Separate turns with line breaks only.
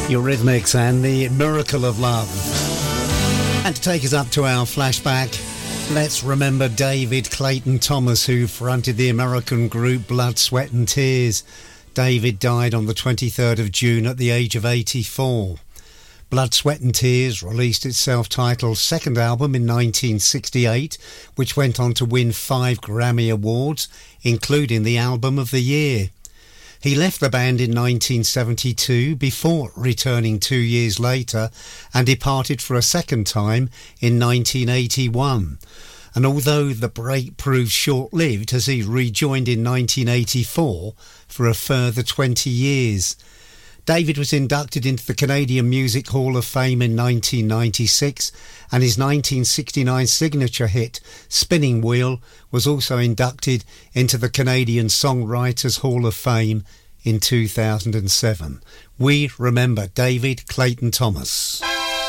Eurythmics and the Miracle of Love. And to take us up to our flashback, let's remember David Clayton Thomas, who fronted the American group Blood, Sweat and Tears. David died on the 23rd of June at the age of 84. Blood, Sweat and Tears released its self-titled second album in 1968, which went on to win 5 Grammy Awards, including the Album of the Year. He left the band in 1972 before returning 2 years later and departed for a second time in 1981. And although the break proved short-lived, as he rejoined in 1984 for a further 20 years. David was inducted into the Canadian Music Hall of Fame in 1996, and his 1969 signature hit, Spinning Wheel, was also inducted into the Canadian Songwriters Hall of Fame in 2007. We remember David Clayton Thomas.